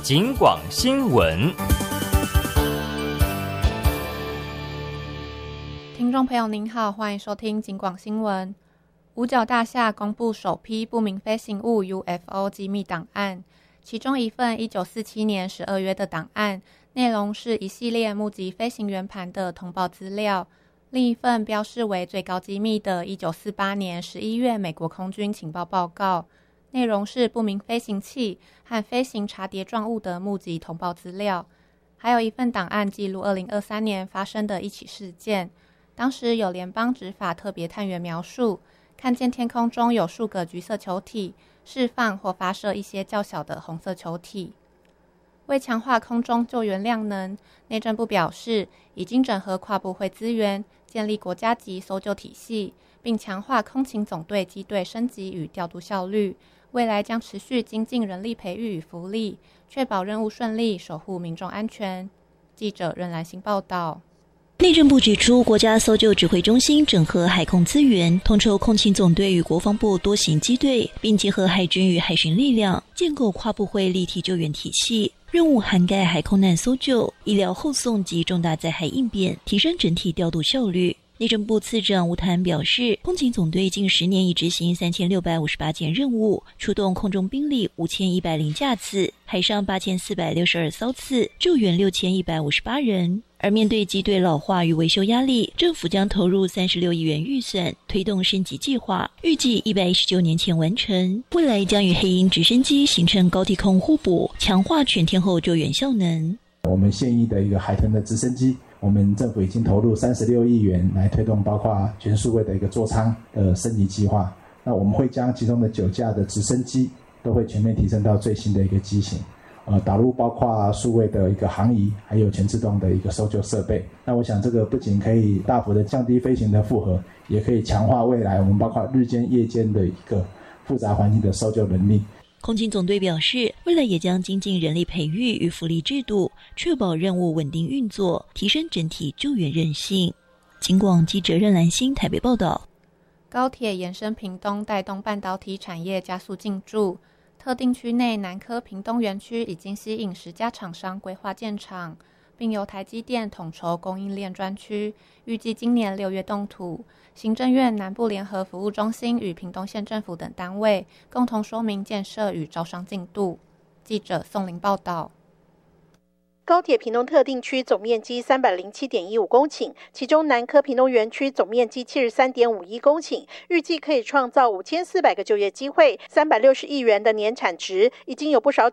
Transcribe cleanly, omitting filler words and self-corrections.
警广新闻。 听众朋友您好，欢迎收听警广新闻。五角大厦公布首批不明飞行物 UFO 机密档案，其中一份1947年12月的档案，内容是一系列目击飞行圆盘的通报资料，另一份标示为最高机密的1948年11月美国空军情报报告，内容是不明飞行器和飞行茶碟状物的目击通报资料。还有一份档案记录2023年发生的一起事件，当时有联邦执法特别探员描述，看见天空中有数个橘色球体释放或发射一些较小的红色球体。为强化空中救援量能，内政部表示已经整合跨部会资源，建立国家级搜救体系，并强化空勤总队机队升级与调度效率。未来将持续精进人力培育与福利，确保任务顺利，守护民众安全。记者任兰心报道。 内政部指出，国家搜救指挥中心整合海空资源，统筹空勤总队与国防部多型机队，并结合海军与海巡力量，建构跨部会立体救援体系。任务涵盖海空难搜救、医疗后送及重大灾害应变，提升整体调度效率。内政部次长吴谭表示，空勤总队近10年已执行3658件任务，出动空中兵力5100架次，海上8462艘次，救援6158人。而面对机队老化与维修压力，政府将投入36亿元预算，推动升级计划，预计119年前完成。未来将与黑鹰直升机形成高低空互补，强化全天候救援效能。 我们现役的一个海豚的直升机，我们政府已经投入36亿元来推动包括全数位的一个座舱的升级计划。那我们会将其中的9架的直升机都会全面提升到最新的一个机型，导入包括数位的一个航仪，还有全自动的一个搜救设备。那我想这个不仅可以大幅的降低飞行的负荷，也可以强化未来我们包括日间夜间的一个复杂环境的搜救能力。 空勤总队表示，未来也将精进人力培育与福利制度，确保任务稳定运作，提升整体救援韧性。警广记者任兰心台北报道。 高铁延伸屏东，带动半导体产业加速进驻。特定区内南科屏东园区已经吸引10家厂商规划建厂，并由台积电统筹供应链专区，预计今年6月动土。行政院南部联合服务中心与屏东县政府等单位共同说明建设与招商进度。记者宋玲报道。 高铁屏东特定区总面积307.15公顷，其中南科屏东园区总面积73.51公顷，预计可以创造5400个就业机会，360亿元的年产值，已经有不少